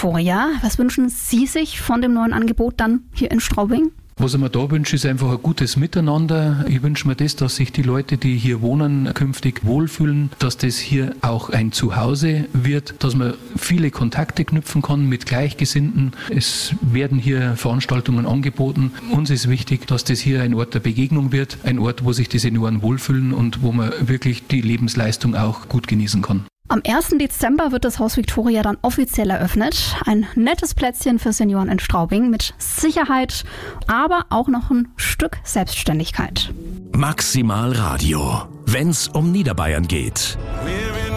Victoria. Was wünschen Sie sich von dem neuen Angebot dann hier in Straubing? Was ich mir da wünsche, ist einfach ein gutes Miteinander. Ich wünsche mir das, dass sich die Leute, die hier wohnen, künftig wohlfühlen, dass das hier auch ein Zuhause wird, dass man viele Kontakte knüpfen kann mit Gleichgesinnten. Es werden hier Veranstaltungen angeboten. Uns ist wichtig, dass das hier ein Ort der Begegnung wird, ein Ort, wo sich die Senioren wohlfühlen und wo man wirklich die Lebensleistung auch gut genießen kann. Am 1. Dezember wird das Haus Victoria dann offiziell eröffnet. Ein nettes Plätzchen für Senioren in Straubing mit Sicherheit, aber auch noch ein Stück Selbstständigkeit. Maximal Radio, wenn's um Niederbayern geht.